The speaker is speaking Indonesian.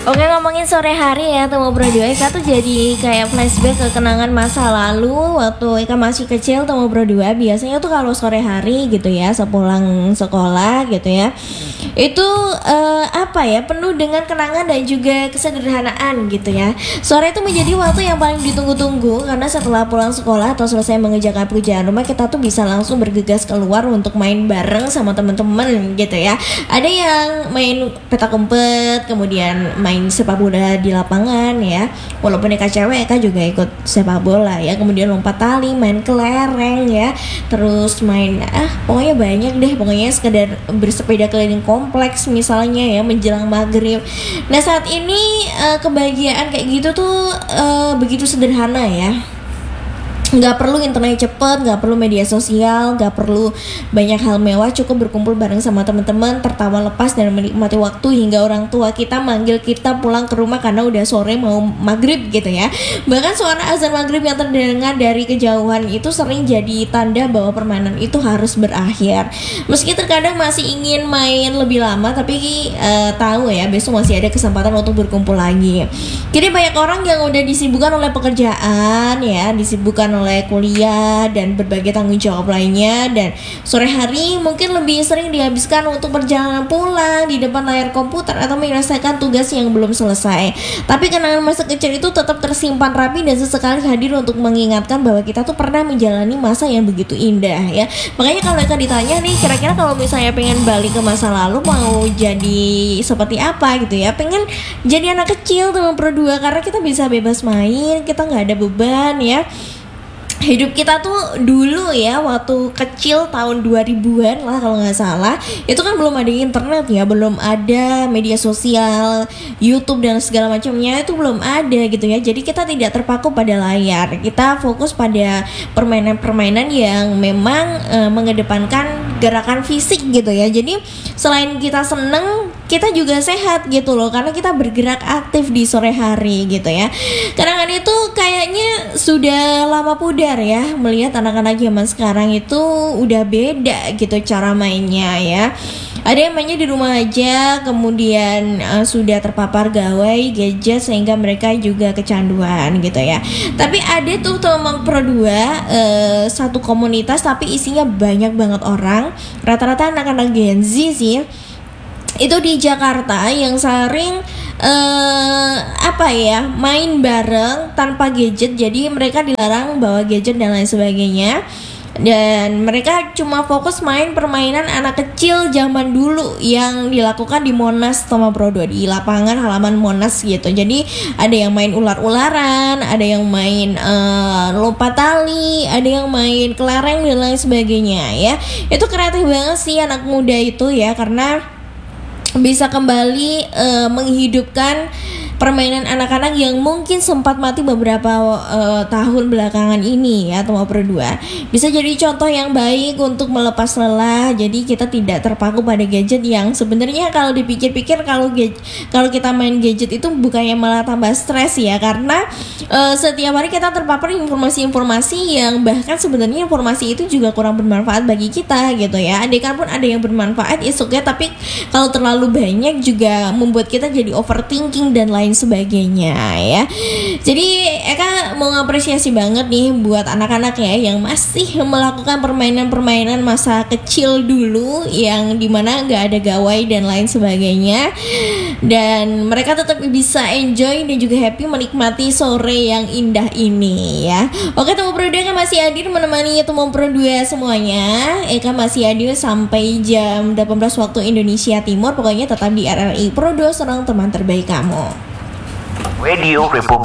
Oke, ngomongin sore hari ya Temu Bro 2, Eka tuh jadi kayak flashback ke kenangan masa lalu waktu Eka masih kecil. Temu Bro 2 biasanya tuh kalau sore hari gitu ya, sepulang sekolah gitu ya, itu penuh dengan kenangan dan juga kesederhanaan gitu ya. Sore itu menjadi waktu yang paling ditunggu-tunggu karena setelah pulang sekolah atau selesai mengerjakan pekerjaan rumah, kita tuh bisa langsung bergegas keluar untuk main bareng sama teman-teman gitu ya. Ada yang main petak umpet, kemudian main sepak bola di lapangan ya. Walaupun Eka cewek, Eka juga ikut sepak bola ya. Kemudian lompat tali, main kelereng ya. Terus main pokoknya banyak deh. Pokoknya sekedar bersepeda keliling kompleks misalnya ya menjelang maghrib. Nah saat ini kebahagiaan kayak gitu tuh begitu sederhana ya. Nggak perlu internet cepet, nggak perlu media sosial, nggak perlu banyak hal mewah, cukup berkumpul bareng sama teman-teman, tertawa lepas dan menikmati waktu hingga orang tua kita manggil kita pulang ke rumah karena udah sore mau maghrib gitu ya. Bahkan suara azan maghrib yang terdengar dari kejauhan itu sering jadi tanda bahwa permainan itu harus berakhir. Meski terkadang masih ingin main lebih lama, tapi tahu ya besok masih ada kesempatan untuk berkumpul lagi. Jadi banyak orang yang udah disibukkan oleh pekerjaan ya, disibukkan oleh kuliah dan berbagai tanggung jawab lainnya, dan sore hari mungkin lebih sering dihabiskan untuk perjalanan pulang di depan layar komputer atau menyelesaikan tugas yang belum selesai. Tapi kenangan masa kecil itu tetap tersimpan rapi dan sesekali hadir untuk mengingatkan bahwa kita tuh pernah menjalani masa yang begitu indah ya. Makanya kalau kita ditanya nih, kira-kira kalau misalnya pengen balik ke masa lalu mau jadi seperti apa gitu ya, pengen jadi anak kecil Temu Bro 2 karena kita bisa bebas main, kita nggak ada beban ya. Hidup kita tuh dulu ya waktu kecil tahun 2000-an lah kalau nggak salah, itu kan belum ada internet ya, belum ada media sosial, YouTube dan segala macamnya itu belum ada gitu ya. Jadi kita tidak terpaku pada layar, kita fokus pada permainan-permainan yang memang mengedepankan gerakan fisik gitu ya. Jadi selain kita seneng, kita juga sehat gitu loh karena kita bergerak aktif di sore hari gitu ya. Kenangan itu kayaknya sudah lama pudar ya, melihat anak-anak zaman sekarang itu udah beda gitu cara mainnya ya. Ada yang mainnya di rumah aja, kemudian sudah terpapar gawai, gadget sehingga mereka juga kecanduan gitu ya. Tapi ada tuh Temu Bro 2 satu komunitas tapi isinya banyak banget orang, rata-rata anak-anak Gen Z sih. Itu di Jakarta yang sering main bareng tanpa gadget. Jadi mereka dilarang bawa gadget dan lain sebagainya, dan mereka cuma fokus main permainan anak kecil zaman dulu yang dilakukan di Monas Temu Bro 2, di lapangan halaman Monas gitu. Jadi ada yang main ular-ularan, ada yang main lompat tali, ada yang main kelereng dan lain sebagainya ya. Itu kreatif banget sih anak muda itu ya, karena bisa kembali menghidupkan permainan anak-anak yang mungkin sempat mati beberapa tahun belakangan ini ya. Temu Bro 2 bisa jadi contoh yang baik untuk melepas lelah. Jadi kita tidak terpaku pada gadget yang sebenarnya kalau dipikir-pikir kalau kita main gadget itu bukannya malah tambah stres ya, karena setiap hari kita terpapar informasi-informasi yang bahkan sebenarnya informasi itu juga kurang bermanfaat bagi kita gitu ya. Andaikan pun ada yang bermanfaat is okay, tapi kalau terlalu banyak juga membuat kita jadi overthinking dan lain sebagainya ya. Jadi Eka mau ngapresiasi banget nih buat anak-anak ya yang masih melakukan permainan-permainan masa kecil dulu yang dimana gak ada gawai dan lain sebagainya, dan mereka tetap bisa enjoy dan juga happy menikmati sore yang indah ini ya. Oke, Temu Bro 2 Eka masih hadir menemani Temu Bro 2 semuanya. Eka masih hadir sampai jam 18 waktu Indonesia Timur. Pokoknya tetap di RRI Pro 2, serang teman terbaik kamu. Radio Republik